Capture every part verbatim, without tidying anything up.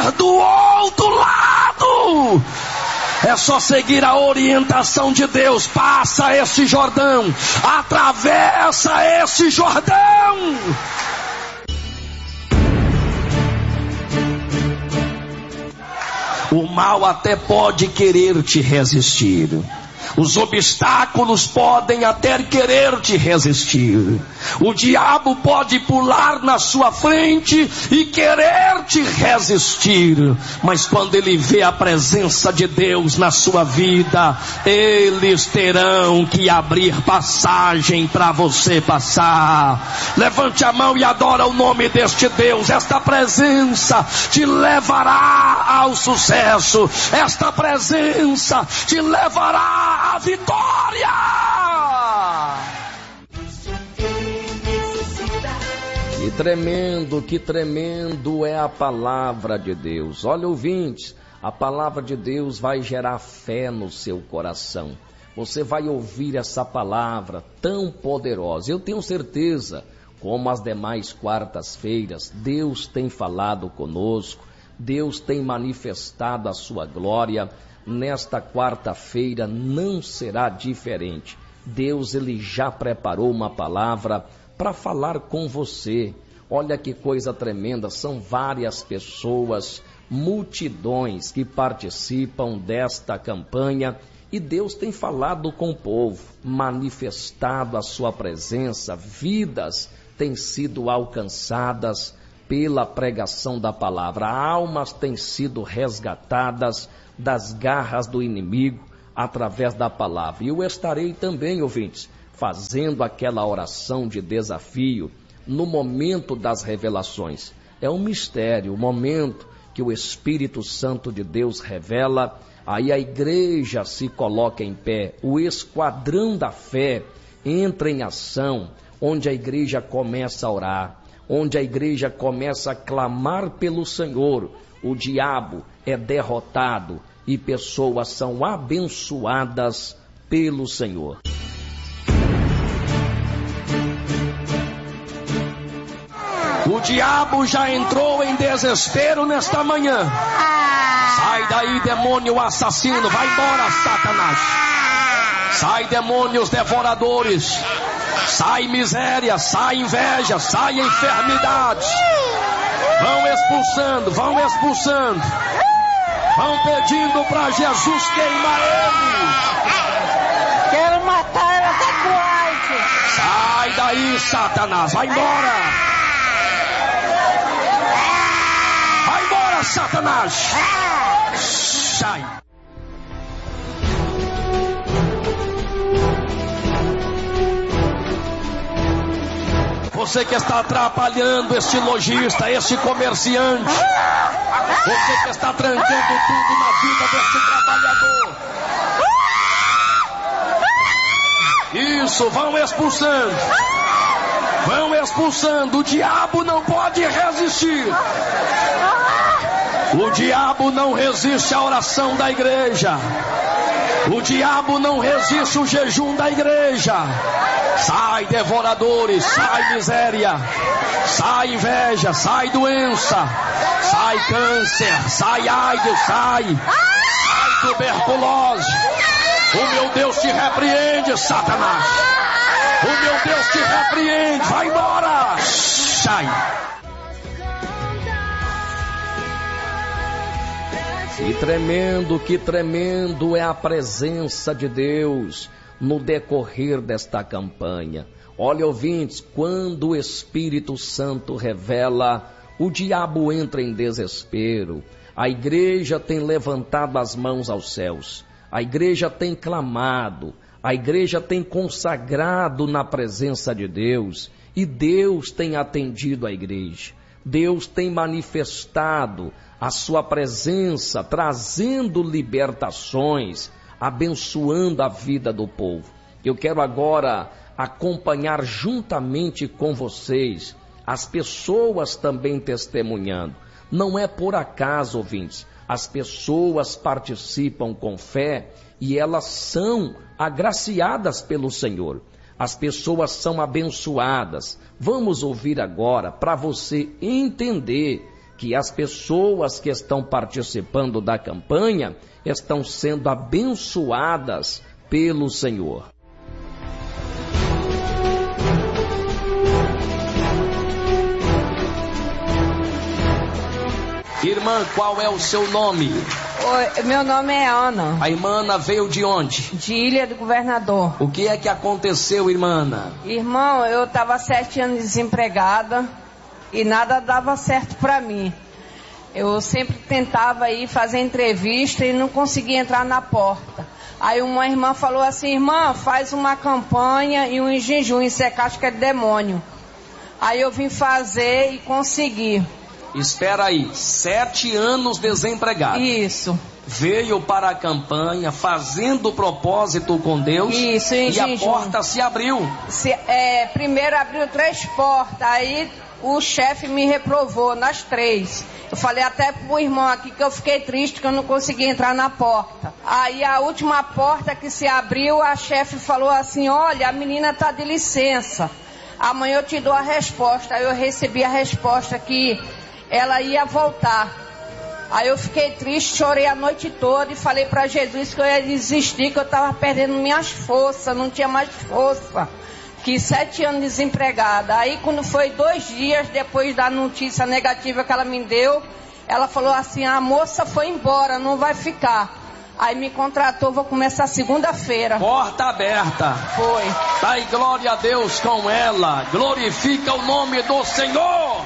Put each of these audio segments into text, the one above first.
ver do outro lado. É só seguir a orientação de Deus. Passa esse Jordão, atravessa esse Jordão. O mal até pode querer te resistir. Os obstáculos podem até querer te resistir. O diabo pode pular na sua frente e querer te resistir. Mas quando ele vê a presença de Deus na sua vida, eles terão que abrir passagem para você passar. Levante a mão e adora o nome deste Deus. Esta presença te levará ao sucesso. Esta presença te levará a vitória. Que tremendo, que tremendo é a palavra de Deus. Olha, ouvintes, a palavra de Deus vai gerar fé no seu coração. Você vai ouvir essa palavra tão poderosa. Eu tenho certeza, como as demais quartas-feiras, Deus tem falado conosco, Deus tem manifestado a sua glória. Nesta quarta-feira não será diferente. Deus, ele já preparou uma palavra para falar com você. Olha que coisa tremenda, são várias pessoas, multidões que participam desta campanha e Deus tem falado com o povo, manifestado a sua presença, vidas têm sido alcançadas pela pregação da palavra, almas têm sido resgatadas das garras do inimigo através da palavra. E eu estarei também, ouvintes, fazendo aquela oração de desafio no momento das revelações. É um mistério, o momento que o Espírito Santo de Deus revela, aí a igreja se coloca em pé, o esquadrão da fé entra em ação, onde a igreja começa a orar, onde a igreja começa a clamar pelo Senhor, o diabo é derrotado e pessoas são abençoadas pelo Senhor. O diabo já entrou em desespero nesta manhã. Sai daí, demônio assassino, vai embora, Satanás. Sai, demônios devoradores. Sai miséria, sai inveja, sai enfermidades. Vão expulsando, vão expulsando. Vão pedindo para Jesus queimar ele. Quero matar ela com tatuagem. Sai daí, Satanás, vai embora. Vai embora, Satanás. Sai. Você que está atrapalhando este lojista, este comerciante, você que está trancando tudo na vida deste trabalhador. Isso, vão expulsando. Vão expulsando. O diabo não pode resistir. O diabo não resiste à oração da igreja. O diabo não resiste o jejum da igreja. Sai, devoradores, sai miséria, sai inveja, sai doença, sai câncer, sai AIDS, sai, sai tuberculose. O meu Deus te repreende, Satanás. O meu Deus te repreende, vai embora. Sai. Que tremendo, que tremendo é a presença de Deus no decorrer desta campanha. Olha, ouvintes, quando o Espírito Santo revela, o diabo entra em desespero. A igreja tem levantado as mãos aos céus. A igreja tem clamado. A igreja tem consagrado na presença de Deus. E Deus tem atendido a igreja. Deus tem manifestado a sua presença, trazendo libertações, abençoando a vida do povo. Eu quero agora acompanhar juntamente com vocês, as pessoas também testemunhando. Não é por acaso, ouvintes, as pessoas participam com fé e elas são agraciadas pelo Senhor. As pessoas são abençoadas. Vamos ouvir agora para você entender que as pessoas que estão participando da campanha estão sendo abençoadas pelo Senhor. Irmã, qual é o seu nome? Oi, meu nome é Ana. A irmã Ana veio de onde? De Ilha do Governador. O que é que aconteceu, irmã Ana? Irmão, eu estava sete anos desempregada e nada dava certo para mim. Eu sempre tentava ir fazer entrevista e não conseguia entrar na porta. Aí uma irmã falou assim: irmã, faz uma campanha e um jejum, isso é casca de demônio. Aí eu vim fazer e consegui. Espera aí, sete anos desempregado. Isso. Veio para a campanha fazendo propósito com Deus. Isso, em e jejum. a porta se abriu. Se, é, primeiro abriu três portas, aí o chefe me reprovou nas três. Eu falei até pro irmão aqui que eu fiquei triste que eu não consegui entrar na porta. Aí a última porta que se abriu, a chefe falou assim: olha, a menina tá de licença, amanhã eu te dou a resposta. Aí eu recebi a resposta que ela ia voltar. Aí eu fiquei triste, chorei a noite toda e falei para Jesus que eu ia desistir, que eu estava perdendo minhas forças, não tinha mais força. Que sete anos desempregada. Aí quando foi dois dias depois da notícia negativa que ela me deu, ela falou assim: a moça foi embora, não vai ficar. Aí me contratou, vou começar segunda-feira. Porta aberta. Foi. Dai glória a Deus com ela. Glorifica o nome do Senhor.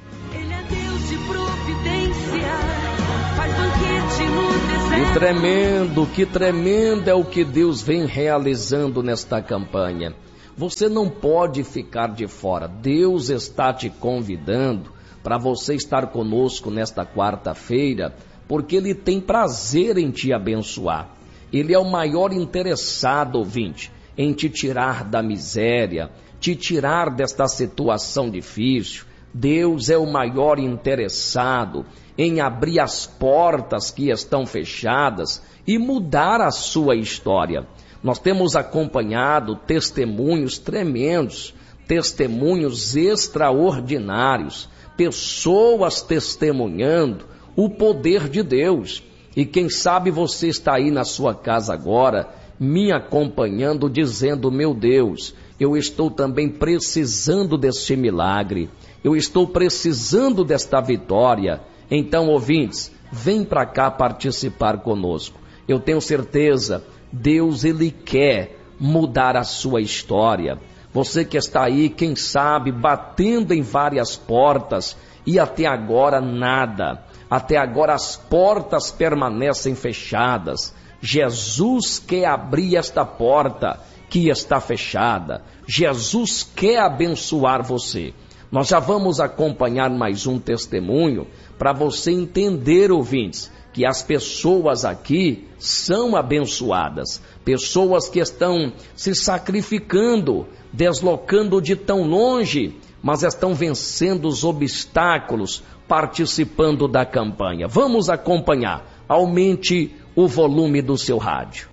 Que tremendo, que tremendo é o que Deus vem realizando nesta campanha. Você não pode ficar de fora. Deus está te convidando para você estar conosco nesta quarta-feira, porque Ele tem prazer em te abençoar. Ele é o maior interessado, ouvinte, em te tirar da miséria, te tirar desta situação difícil. Deus é o maior interessado em abrir as portas que estão fechadas e mudar a sua história. Nós temos acompanhado testemunhos tremendos, testemunhos extraordinários, pessoas testemunhando o poder de Deus. E quem sabe você está aí na sua casa agora, me acompanhando, dizendo: meu Deus, eu estou também precisando deste milagre, eu estou precisando desta vitória. Então, ouvintes, vem para cá participar conosco. Eu tenho certeza, Deus, Ele quer mudar a sua história. Você que está aí, quem sabe, batendo em várias portas e até agora nada. Até agora as portas permanecem fechadas. Jesus quer abrir esta porta que está fechada. Jesus quer abençoar você. Nós já vamos acompanhar mais um testemunho para você entender, ouvintes, que as pessoas aqui são abençoadas. Pessoas que estão se sacrificando, deslocando de tão longe, mas estão vencendo os obstáculos, participando da campanha. Vamos acompanhar. Aumente o volume do seu rádio.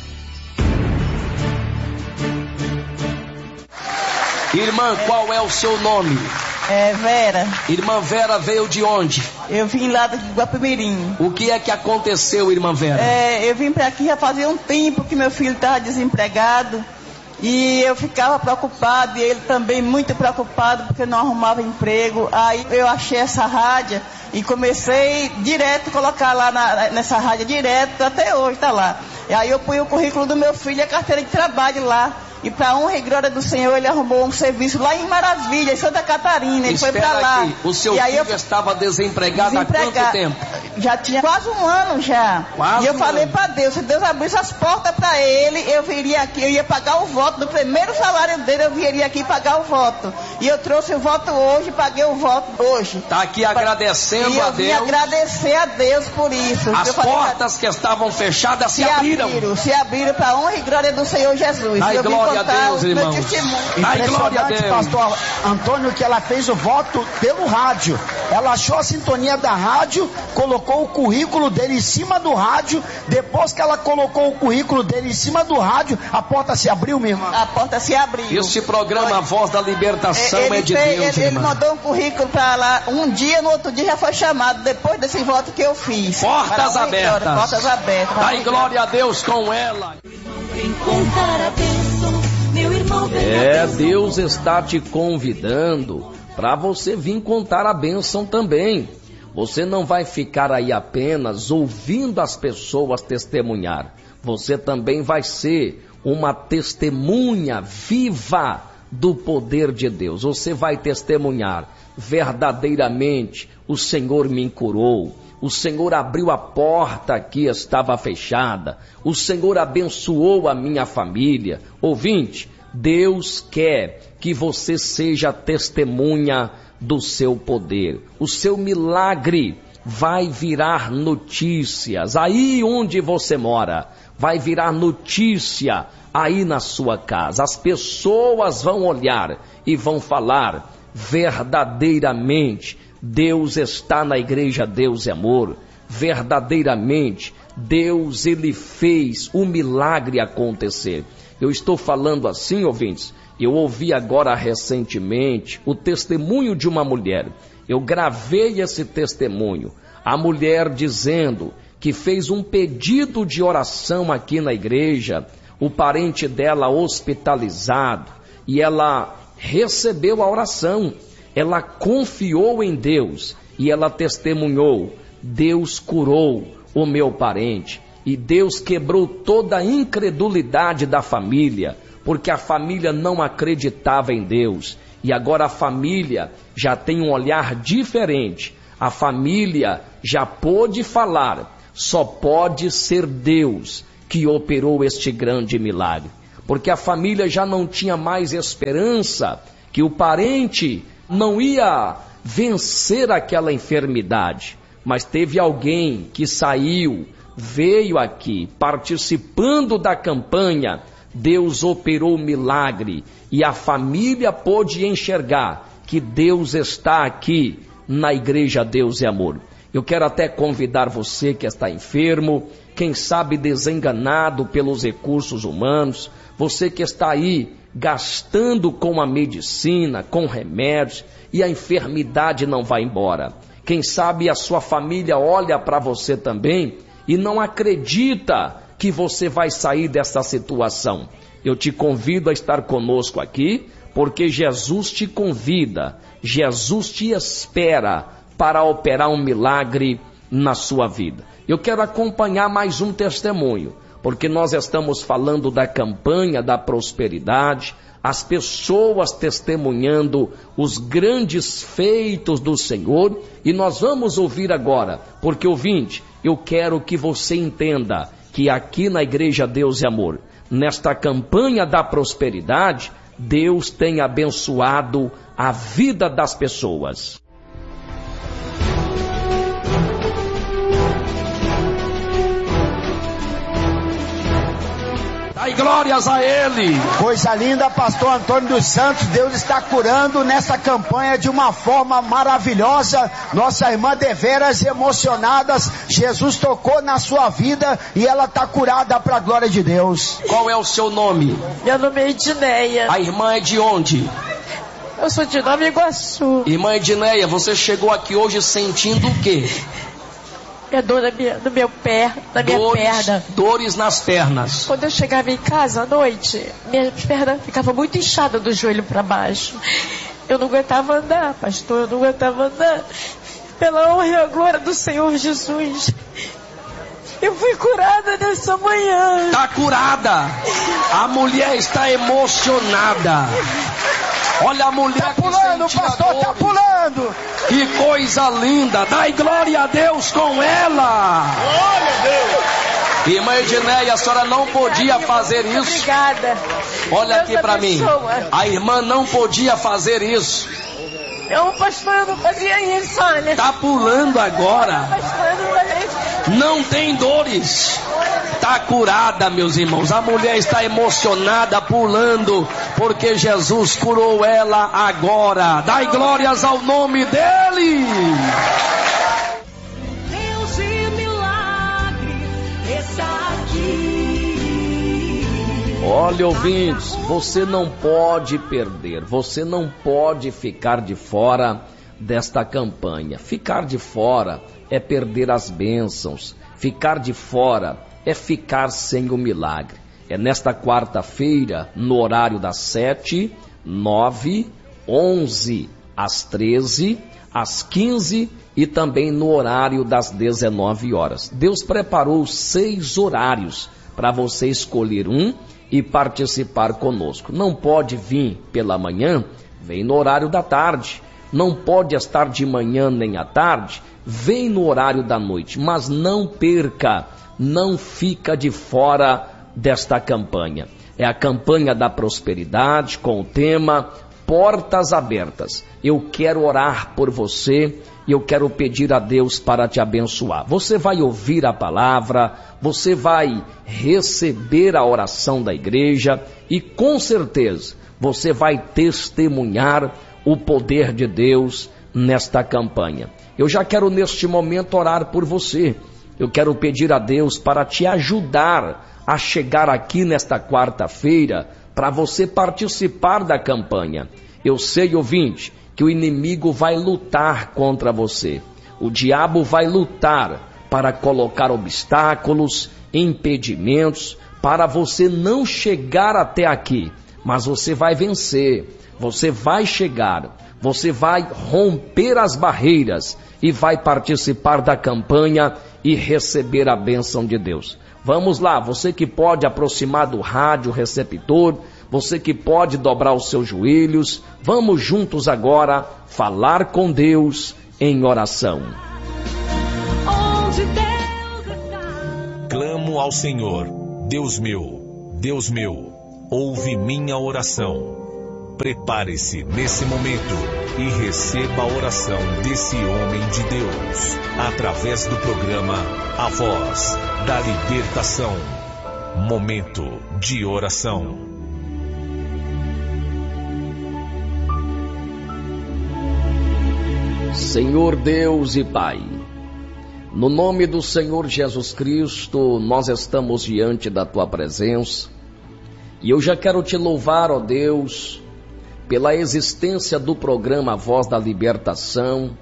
Irmã, qual é o seu nome? É Vera. Irmã Vera veio de onde? Eu vim lá do Guapimirim. O que é que aconteceu, irmã Vera? É, eu vim pra aqui já fazia um tempo que meu filho estava desempregado. E eu ficava preocupado, e ele também muito preocupado, porque não arrumava emprego. Aí eu achei essa rádio e comecei direto a colocar lá na, nessa rádio, direto, até hoje tá lá. E aí eu pus o currículo do meu filho e a carteira de trabalho lá. E para honra e glória do Senhor, ele arrumou um serviço lá em Maravilha, em Santa Catarina. Ele Espera foi para lá. Aqui. O seu e aí filho eu... estava desempregado há quanto tempo? Já tinha quase um ano já. Quase e eu um falei ano. para Deus, se Deus abrisse as portas para ele, eu viria aqui, eu ia pagar o voto do primeiro salário dele, eu viria aqui pagar o voto. E eu trouxe o voto hoje, paguei o voto hoje. Está aqui agradecendo e eu a Deus. E agradecer a Deus por isso. As portas que estavam fechadas se, se abriram. abriram. Se abriram para honra e glória do Senhor Jesus. Dai glória a Deus, irmão. Impressionante, pastor Antônio, que ela fez o voto pelo rádio. Ela achou a sintonia da rádio, colocou o currículo dele em cima do rádio. Depois que ela colocou o currículo dele em cima do rádio, a porta se abriu, minha irmã. A porta se abriu. Este programa, a Voz da Libertação, ele é de fez, Deus, ele, irmã. ele mandou um currículo para lá. Um dia, no outro dia já foi chamado, depois desse voto que eu fiz. Portas abertas. Glória, portas abertas. Dai glória a Deus com ela. É, Deus está te convidando para você vir contar a bênção também. Você não vai ficar aí apenas ouvindo as pessoas testemunhar. Você também vai ser uma testemunha viva do poder de Deus. Você vai testemunhar verdadeiramente: o Senhor me curou, o Senhor abriu a porta que estava fechada, o Senhor abençoou a minha família. Ouvinte, Deus quer que você seja testemunha do seu poder. O seu milagre vai virar notícias aí onde você mora, vai virar notícia aí na sua casa. As pessoas vão olhar e vão falar: verdadeiramente Deus está na igreja Deus é Amor. Verdadeiramente Deus, ele fez o milagre acontecer. Eu estou falando assim, ouvintes. Eu ouvi agora recentemente o testemunho de uma mulher. Eu gravei esse testemunho. A mulher dizendo que fez um pedido de oração aqui na igreja, o parente dela hospitalizado, e ela recebeu a oração. Ela confiou em Deus e ela testemunhou: Deus curou o meu parente. E Deus quebrou toda a incredulidade da família, porque a família não acreditava em Deus. E agora a família já tem um olhar diferente. A família já pôde falar: só pode ser Deus que operou este grande milagre. Porque a família já não tinha mais esperança que o parente não ia vencer aquela enfermidade. Mas teve alguém que saiu, veio aqui, participando da campanha. Deus operou o milagre e a família pôde enxergar que Deus está aqui na igreja Deus é Amor. Eu quero até convidar você que está enfermo, quem sabe desenganado pelos recursos humanos, você que está aí gastando com a medicina, com remédios, e a enfermidade não vai embora. Quem sabe a sua família olha para você também e não acredita que você vai sair dessa situação. Eu te convido a estar conosco aqui, porque Jesus te convida, Jesus te espera para operar um milagre na sua vida. Eu quero acompanhar mais um testemunho, porque nós estamos falando da campanha da prosperidade, as pessoas testemunhando os grandes feitos do Senhor, e nós vamos ouvir agora, porque ouvinte, eu quero que você entenda que aqui na igreja Deus é Amor, nesta campanha da prosperidade, Deus tem abençoado a vida das pessoas. Dai glórias a Ele. Coisa linda, pastor Antônio dos Santos. Deus está curando nessa campanha de uma forma maravilhosa. Nossa irmã deveras emocionadas. Jesus tocou na sua vida e ela está curada para a glória de Deus. Qual é o seu nome? Meu nome é Edneia. A irmã é de onde? Eu sou de Nova Iguaçu. Irmã Edneia, você chegou aqui hoje sentindo o quê? É dor na minha, no meu pé, na minha dores, perna. Dores nas pernas. Quando eu chegava em casa à noite, minha perna ficava muito inchada do joelho para baixo. Eu não aguentava andar, pastor, eu não aguentava andar. Pela honra e a glória do Senhor Jesus, eu fui curada nessa manhã. Está curada. A mulher está emocionada. Olha a mulher tá pulando, que pastor, dores. tá pulando. Que coisa linda. Dai glória a Deus com ela. Glória a Deus. Irmã Edneia, a senhora não podia fazer isso. Obrigada. Olha aqui para mim. A irmã não podia fazer isso. Não, pastor, eu não fazia isso, olha. Tá pulando agora. Pastor, eu não fazia isso. Não tem dores. Está curada, meus irmãos. A mulher está emocionada, pulando, porque Jesus curou ela agora. Dai glórias ao nome dele. Deus de milagre está aqui. Olha, ouvintes, você não pode perder, você não pode ficar de fora desta campanha. Ficar de fora é perder as bênçãos. Ficar de fora é ficar sem o milagre. É nesta quarta-feira, no horário das sete, nove, onze, às treze, às quinze e também no horário das dezenove horas. Deus preparou seis horários para você escolher um e participar conosco. Não pode vir pela manhã, vem no horário da tarde. Não pode estar de manhã nem à tarde, vem no horário da noite. Mas não perca, não fica de fora desta campanha. É a campanha da prosperidade com o tema Portas Abertas. Eu quero orar por você e eu quero pedir a Deus para te abençoar. Você vai ouvir a palavra, você vai receber a oração da igreja e com certeza você vai testemunhar o poder de Deus nesta campanha. Eu já quero neste momento orar por você. Eu quero pedir a Deus para te ajudar a chegar aqui nesta quarta-feira para você participar da campanha. Eu sei, ouvinte, que o inimigo vai lutar contra você. O diabo vai lutar para colocar obstáculos, impedimentos, para você não chegar até aqui. Mas você vai vencer. Você vai chegar, você vai romper as barreiras e vai participar da campanha e receber a bênção de Deus. Vamos lá, você que pode aproximar do rádio receptor, você que pode dobrar os seus joelhos, vamos juntos agora falar com Deus em oração. Clamo ao Senhor, Deus meu, Deus meu, ouve minha oração. Prepare-se nesse momento e receba a oração desse homem de Deus, através do programa A Voz da Libertação. Momento de oração. Senhor Deus e Pai, no nome do Senhor Jesus Cristo, nós estamos diante da Tua presença e eu já quero Te louvar, ó Deus, pela existência do programa A Voz da Libertação,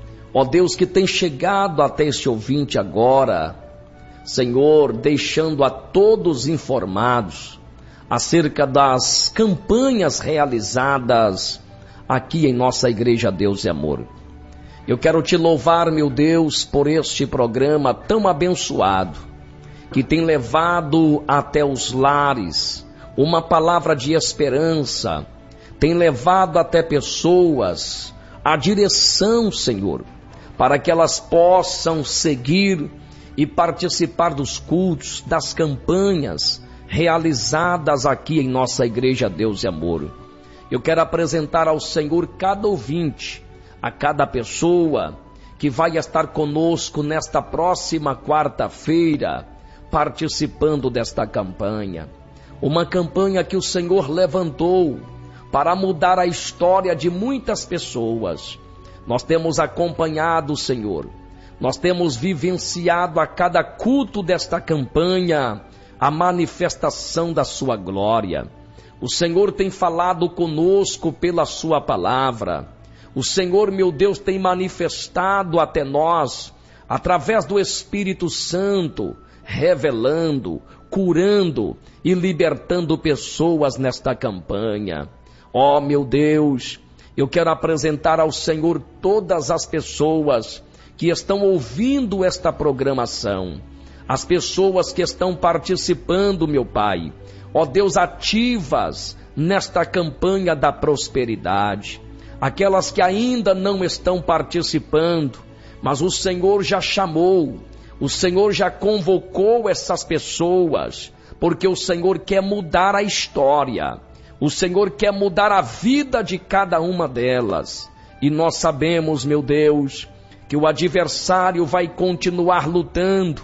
ó Deus, que tem chegado até este ouvinte agora, Senhor, deixando a todos informados acerca das campanhas realizadas aqui em nossa Igreja Deus e Amor. Eu quero Te louvar, meu Deus, por este programa tão abençoado, que tem levado até os lares uma palavra de esperança, tem levado até pessoas a direção, Senhor, para que elas possam seguir e participar dos cultos, das campanhas realizadas aqui em nossa Igreja Deus e Amor. Eu quero apresentar ao Senhor cada ouvinte, a cada pessoa que vai estar conosco nesta próxima quarta-feira, participando desta campanha. Uma campanha que o Senhor levantou para mudar a história de muitas pessoas. Nós temos acompanhado, Senhor, nós temos vivenciado a cada culto desta campanha a manifestação da sua glória. O Senhor tem falado conosco pela sua palavra. O Senhor, meu Deus, tem manifestado até nós, através do Espírito Santo, revelando, curando e libertando pessoas nesta campanha. Ó, oh, meu Deus, eu quero apresentar ao Senhor todas as pessoas que estão ouvindo esta programação, as pessoas que estão participando, meu Pai. Ó Deus, ativas nesta campanha da prosperidade, aquelas que ainda não estão participando, mas o Senhor já chamou, o Senhor já convocou essas pessoas, porque o Senhor quer mudar a história. O Senhor quer mudar a vida de cada uma delas. E nós sabemos, meu Deus, que o adversário vai continuar lutando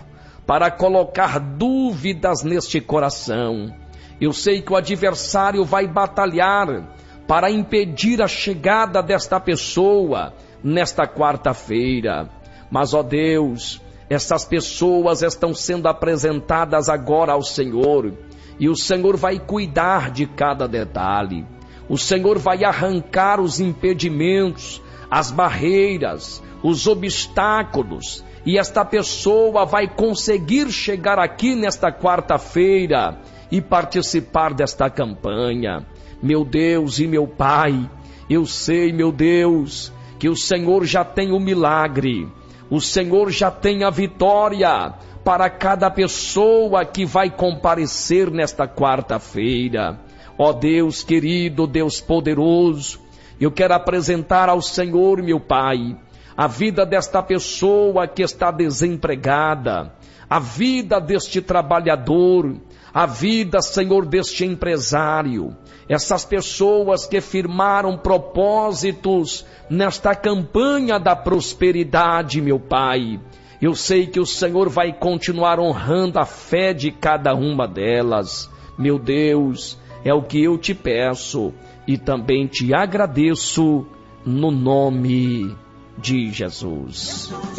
para colocar dúvidas neste coração. Eu sei que o adversário vai batalhar para impedir a chegada desta pessoa nesta quarta-feira. Mas, ó Deus, essas pessoas estão sendo apresentadas agora ao Senhor, e o Senhor vai cuidar de cada detalhe. O Senhor vai arrancar os impedimentos, as barreiras, os obstáculos, e esta pessoa vai conseguir chegar aqui nesta quarta-feira e participar desta campanha. Meu Deus e meu Pai, eu sei, meu Deus, que o Senhor já tem o milagre, o Senhor já tem a vitória para cada pessoa que vai comparecer nesta quarta-feira. Ó Deus querido, Deus poderoso, eu quero apresentar ao Senhor, meu Pai, a vida desta pessoa que está desempregada, a vida deste trabalhador, a vida, Senhor, deste empresário, essas pessoas que firmaram propósitos nesta campanha da prosperidade, meu Pai. Eu sei que o Senhor vai continuar honrando a fé de cada uma delas. Meu Deus, é o que eu te peço e também te agradeço no nome de Jesus.